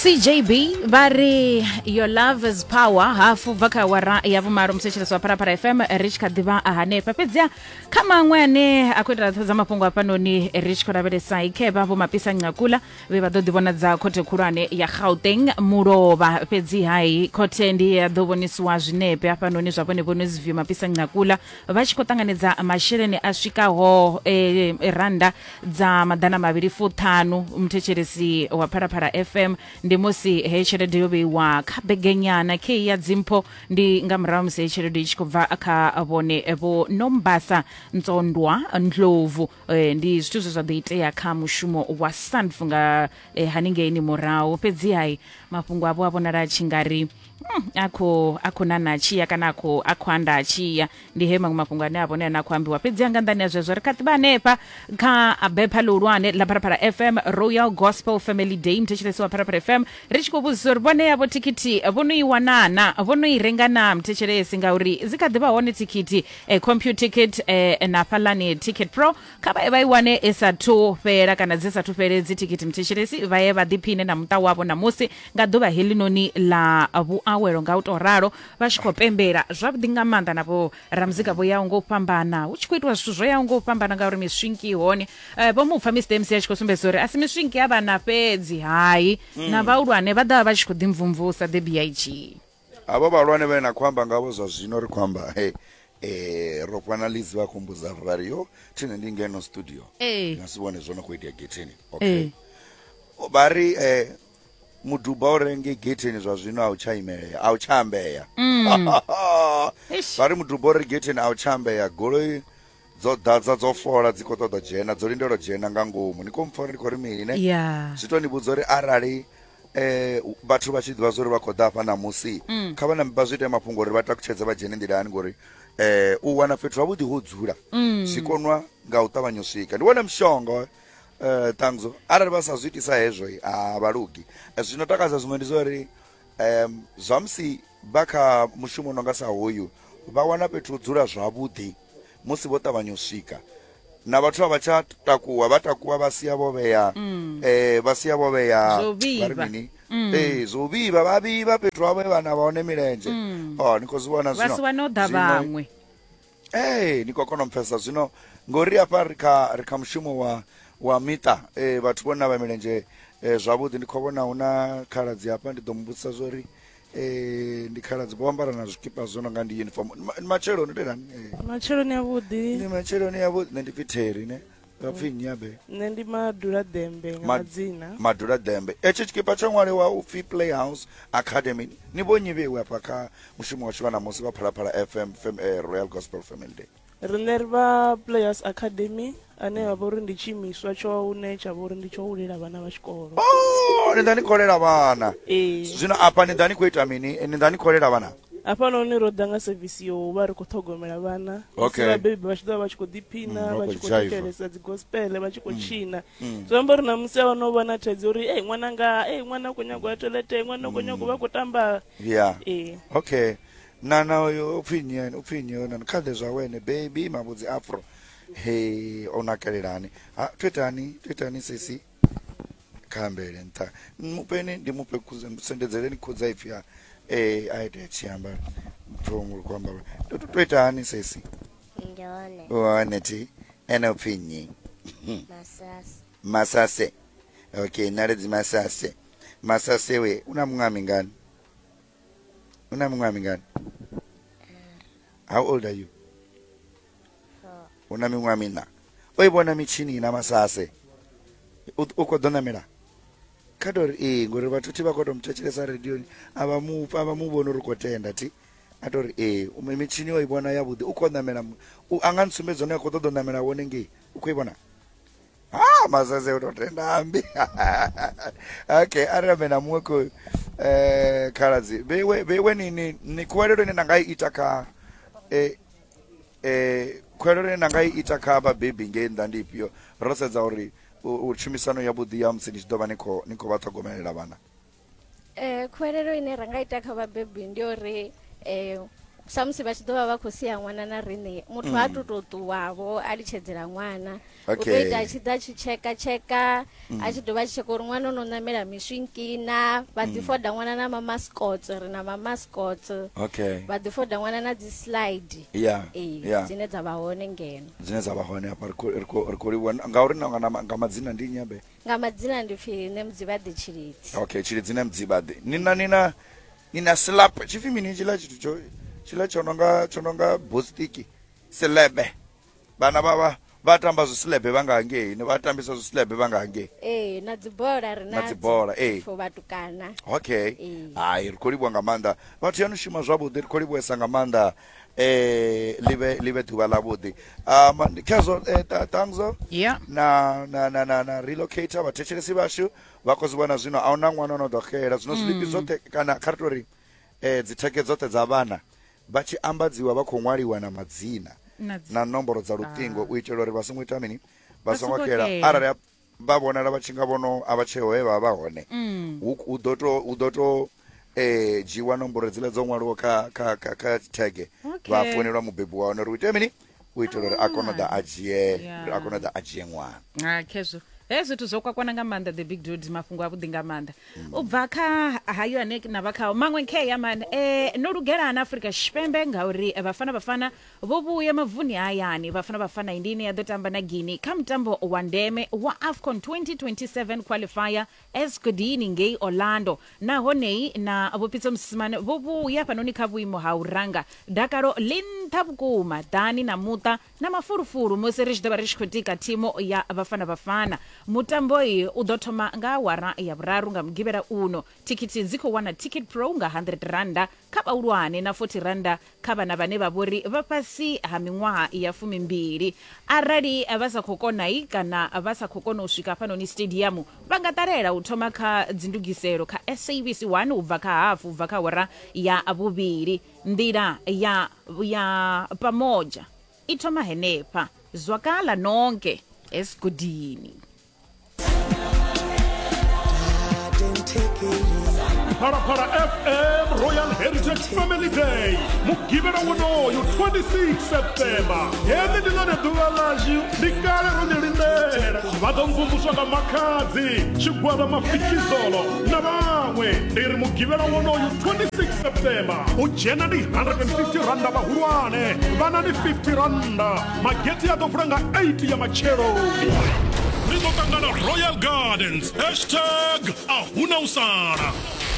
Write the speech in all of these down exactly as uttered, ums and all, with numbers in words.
C J B vari your love is power hafu vaka wara ya vumaro msechele swa para para F M Rich Kadiva ahane papezia kama ngwane akwenda zama pongo apano ni Rich Kodabele saike babo mapisa ngakula beba do divona za kote kurane ya Gauteng muroba pezi hai kote ndi ya doboni swa jinepe apano ni zwapone bonus view mapisa ngakula vachikotanganeza masheleni aswika ho e, e, randa za madana mabiri futano mtechelesi wa para para F M ndi musi hechelede yobe wa kabegenyana ke ya dzimpo ndi ngamramu se hechelede ichikova aka abone ebo nombasa ntsondwa ndlovu eh, ndi zwithu zwa date ya khamushumo wa sanfunga eh, haningeni morao pedzi hai mapungu abo abonara chingari Hmm, ako akona nachiya kana ako akwanda achiya ndi hema kumapungane abone na kwambiwa pedzanga ndani ya zvezwe rikatiba nepa ka abepa lurwane la para F M Royal Gospel Family Day mtecheleso wa para F M richikobuzor bone yabo tikiti bono iwanana bono irengana mtechelesi ngauri zikadiba one tikiti eh, computer ticket eh, na palani ticket pro kaba eba iwane esatu pera kana zesatu pere zitikiti mtechelesi vayeba dipine na mtawa wabo na musi ngadoba helinoni la abu awero ngautoraro vashikopembera zvabudinga manda napo ramzika boya ngopambana uchikuitwa zvithu zvoya ngopambana ngauri misvinki hone uh, bomufa Mister M C achikosumbezori asi misvinki yavana pedzi hai mm. na vaurwane vadava vachikodimvumvusa the B I G avo valwane vaina kwamba ngavo zva zvino ri kwamba hey. Eh, rokwanalizi vakumbuza variyo tine ndingeno studio hey. ngasivone zvona kuitia getini okay hey. Bari eh, muduba urenge getini zva zvino auchaimeya auchambeya mm. Bari muduba uri getini auchambeya goloi dzodadza dzofora dzikotoda jena dzorindero jena ngangomu nikomufora ndikori mini ne yeah. Zvitonibudza uri arari eh bathu vachidziva zori vakoda apa namusi mm. Kava nambiba zviita mapungo uri vatakuchedza vajene ndidani ngori eh uwana fethu vavudi hudzura mm. Zvikonwa ngautavanyosvika ndiwana mushonga Uh, tangzo arari vasazviitisa hezvo havarugi zvinotakaza zvimwe ndizori um, zvamsi baka mushumo unonga sahoyu vawana petudzura zvavudi musi votavanyosvika navathu vavachatakuwa vatakuwa vasiya voveya mm. eh, vasiya voveya varimini mm. eh, zoviva vaviva pethu vavo vana vaone mirenje mm. oh, nikozivona zvino vamwe eh, nikokona mupfesa zvino ngori apa rika, rika mushumo wa wa mita eh vathu vona va milenje eh zwavhuḓi ndikhobona una khaladzi hapa ndi ḓo mbudzisa zwori eh ndi khaladzi boambara na zwikipa zwo nga ndi uniform matshelo ndi ndani eh matshelo ni avhuḓi ndi matshelo ni avhuḓi nṋe ndi Pitheri ne vapfi nyabe nṋe ndi Madula Dembe nga madzina Madula Dembe echi tshikipa tsho ṅwaliwa u pfi Playhouse Academy ni bonyivewe hapa kha mushumo wa tshivana musi vha phalaphala F M Royal Gospel Family Day rine riva Players Academy ane vha vhori ndi tshimiswa tsho une tsha vhori ndi tsho ulela vhana vha tshikolo oh ni ndani kholela vhana eh zwino apa ni ndani khoita mini ni ndani kholela vhana apa noni ro danga service yo vha ri kho ṱhogomela vhana okay. Vha baby vha tshi ḓo vha tshi kho ḓiphina vha tshi kho tekelesa dzi gospel vha tshi kho tshina zwo amba ri na musi a no vhana thaidzo uri eh ṅwana nga eh ṅwana kho nyago ya toilet ṅwana kho nyago vha kho tamba yeah eh okay nana yo opinion opinion na khade zwa wene baby mabudzi afro hey onakelelani ha twetani twetani sisi khambele nta mupeni ndi mupe kusendedzeleni khudza ifya eh aite chiamba mfomu kwamba twetani sisi ndone waneti ena opinion masase masase okay naredzi masase masase we una mwami ngani una mwami ngani how old are you una mwami na oibona michini ina masase ukodona mera kadori eh ngori vatuti vakoto mutechelesa radio ava mupa ava mubono rukotenda ti atori eh ume michini oibona yabudi ukodona mera angansumbedza na kodona mera wonenge ukoibona ah masase utotenda ambi okay arabe na mweko eh khaladzi bewe bewe nini ni kwelelo ni nangai itaka eh eh kwelelo ni nangai itaka ba baby ngenda ndipyo rosedza uri utshumisano ya budhi ya msini chidova niko niko vatagomelela vana eh kwelelo ine ranga itaka ba baby ndio re eh sa musi vha tshi ḓo vha vha khou sia ṅwana na riṋe muthu ha tu tou ṱuwavho a litshedzela ṅwana u Okay. tou ita a tshi ḓa a tshi tsheka tsheka a tshi dovha a tshi tsheka uri ṅwana o no ṋamela miswinkina vha ḓi foda ṅwana na mamascots ri na mamascots Okay. vha ḓi foda ṅwana na dzi slide Yeah. eh Yeah. dzine dza vha hone ngeno Dzine dza vha hone hafha ri khou- ri khou ri khou livhuwa ngauri na nga nga madzina ndi nyabe. nga madzina ndi pfi ne mudzivhaḓi tshilidzi Okay, chili dzine mdzibade. Nina nina nina slap. Chifi mini chila chitu cho chila chononga chononga bostiki. Selebe. Bana baba vatamba zwisilebe vangangeni vatambisa zwisilebe vangangeni eh na dzibola ri na dzibola eh for vhatukana okay Eh. hai ri khou livhuwa nga maanḓa vhathu yano shuma zwavhuḓi ri khou livhuwesa nga maanḓa eh live live ḓuvha ḽavhuḓi um khazo eh, ta- tangzo Yeah. na na na na na relocator vhathetshelesi vhashu vha khou zwi vhona zwino a huna ṅwana ono ḓo xela zwino zwiḽipi zwoṱhe kana kha ri tori eh dzitheke dzoṱhe dza vhana vha tshi ambadziwa vha khou ṅwaliwa na madzina Na dzi- na nomboro dza luṱingo u itela uri vha songo ita mini vha Vha songo songo xela xela. arali a- vha vhonala vha tshi nga vhono a vha tsheho he vha vha hone hu hu ḓo to hu ḓo to eh dzhiwa nomboro dzile dzo ṅwaliwa kha kha kha kha tag Okay. vha founelwa mubebi wa hone uri u ite mini u itela uri a kone u ḓa a dzhie Yeah. a kone u ḓa a dzhie ṅwana Ah, khezwo hezwi zwithu zwo kwakwana nga maanḓa the big dudes mafhungo a vhuḓi nga maanḓa u bva kha hayo ane na vha khao maṅwe kheya man eh no lugela na Afrika Tshipembe ngauri eh, vhafana vhafana vho vhuya mavuni hayani vhafana vhafana indini ya ḓo tamba na Guinea kha mutambo wa ndeme wa AFCON twenty twenty-seven qualifier Eskodini ngei Orlando nahone na vhupitso msimane vho vhuya fhanoni kha vhuimo ha uranga dakalo ḽi vhukuma dani na muta na mafurufuru musi ri tshi ḓo vha ri tshi khou tika thimu ya vhafana vhafana mutambo iyi u ḓo thoma nga awara ya vhuraru nga mugivhela uno thikhithi dzi khou wana ticket pro nga one hundred randa kha vhahulwane na forty randa kha vhana vhane vha vhori vha fhasi ha miṅwaha ya fumimbili arali vha sa khou konai kana vha sa khou kona u swika fhanoni stadium vha nga ṱalela u thoma kha dzindugiselo kha S A B C one u bva kha hafu u bva kha hora ya vhuvhili nḓila ya ya pamoja i thoma henefha zwakala nonke Eskodini. Para para F M Royal Heritage Family Day mugivela wonoyo twenty-six September yende ndinone ḓuvha ḽashu ndi kale ro ḓi lindela vha ḓo mvumvuswa nga makhadzi tshigwada mafikizolo na vhaṅwe ndi ri mugivela wonoyo twenty-six September u dzhena ndi one hundred fifty randa vhahulwane vhana ndi fifty randa mageti a ḓo vula nga eight ya matshelo ri ḓo ṱangana Royal Gardens hashtag ahuna usana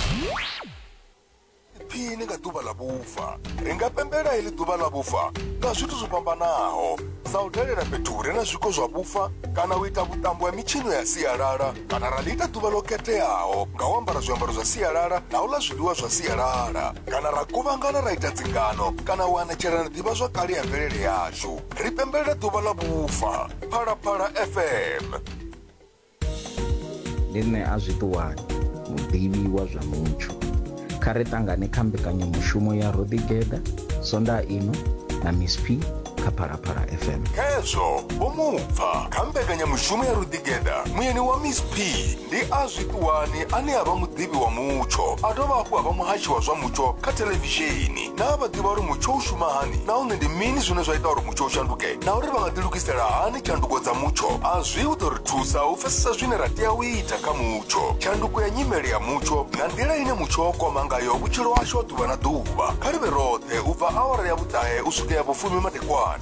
phini nga ḓuvha ḽa vhufa ri nga pembela heḽi ḓuvha ḽa vhufa nga zwithu zwo fhambanaho sa u dalela fhethu hu re na zwiko zwa vhufa kana u ita vhuṱambo ya mitshino ya sialala kana ra ḽi ita ḓuvha ḽo khetheaho nga u ambara zwiambaro zwa sialala na u ḽa zwiḽiwa zwa sialala kana ra kuvhangana ra ita dzingano kana u anetshelana ḓivha zwa kale ya mvelele yashu ri pembelela ḓuvha ḽa vhufa phalaphala F M. ndi nṋe a zwiṱuwani muḓivhi wa zwa mutsho kha ri ṱangane kha mbekanyamushumo ya roḓigeda sonda ino na Miss P kha phalaphala F M. Khezwo vho mupfa kha mbekanyamushumo ya roḓigeda muyeni wa Miss P ndi a zwiṱuwani ane a vha muḓivhi wa mutsho a dovha hafhu a vha muhashi wa zwa mutsho kha televishini na vha ḓivha uri mutsho u shuma hani nahone ndi mini zwine zwa ita uri mutsho u shanduke na uri vha nga ḓilugisela hani tshanduko dza mutsho a zwi u ḓo ri thusa u pfesesa zwine ra tea u ita kha mutsho tshanduko ya nyimele ya mutsho na nḓila ine mutsho wa kwama ngayo vhutshilo washu wa ḓuvha na ḓuvha kha ri vhe roṱhe u bva awara ya vhuṱahe u swika ya vhufumi madekwana.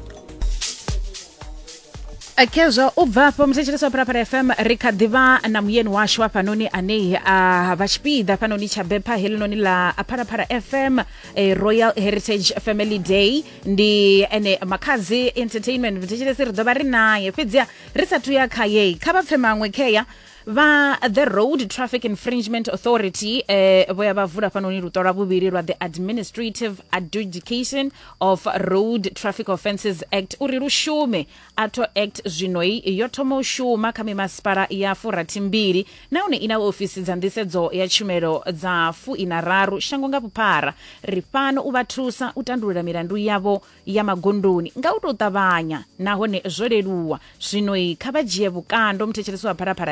Khezwo u bva afho muthetshelesi wa phalaphala F M ri kha ḓivha na muyeni washu wa fhanoni ane a vha tshipiḓa fhanoni tsha bepha heḽinoni ḽa phalaphala F M eh, Royal Heritage Family Day ndi ene Makhadzi Entertainment muthetshelesi ri ḓo vha ri naye fhedziha ri sathu ya khaye kha vha pfe maṅwe kheya va the Road Traffic Infringement Authority eh vho ya vha vula fhanoni luṱo lwa vhuvhili lwa the Administrative Adjudication of Road Traffic Offences Act uri lu shume ato act zwinoi yo thoma u shuma kha mimasipala ya furathi mbili nahone ina ofisi dza nḓisedzo ya tshumelo dza fu ina raru shango nga vhuphara ri fhano u vha thusa u tandulula milandu yavho ya magondoni nga u tou ṱavhanya nahone zwo leluwa zwinoi kha vha dzhie vhukando muthetshelesi wa phalaphala F M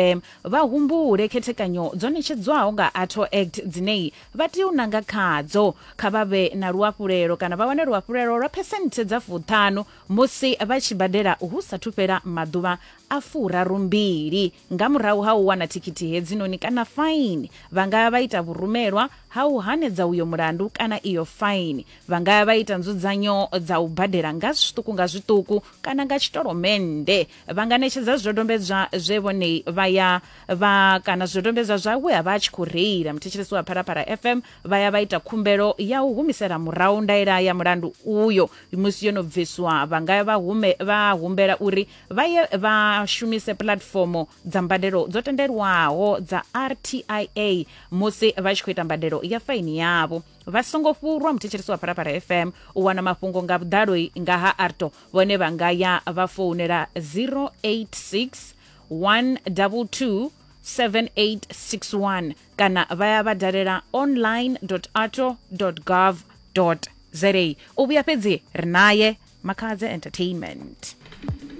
m vha humbule khethekanyo dzo ṋetshedzwaho nga Auto Act dzine vha tea u nanga khadzo kha vha vhe na luafhulelo kana vha wane luafhulelo lwa phesenthe dza fuṱhanu musi vha tshi badela hu sathu fhela maḓuvha a furaru mbili nga murahu ha u wana thikhithi hedzinoni kana faini. Vha nga vha ita vhurumelwa ha u hanedza uyo mulandu kana iyo faini. Vha nga vha ita nzudzanyo dza u badela nga zwiṱuku nga zwiṱuku kana nga tshitolomende. Vha nga ṋetshedza zwidodombedzwa zwe vhone vha ya vha kana zwidodombedzwa zwawe a vha a tshi khou reila muthetshelesi wa Phalaphala F M vha ya vha ita khumbelo ya u humisela murahu ndaela ya mulandu uyo musi yo no bviswa. Vha nga vha hume vha humbela uri vha ye vha shumise platformo dza mbadelo dzo tendelwaho dza R T I A musi vha tshi khou ita mbadelo ya faini yavho. Vha songo fhurwa muthetshelesi wa Phalaphala F M u wana mafhungo nga vhuḓalo nga ha Arto vhone vha nga ya vha founela zero eight six one two two seven eight six one kana vha ya vha dalela online dot arto dot gov dot za. U vhuya fhedzi ri naye Makhadzi Entertainment.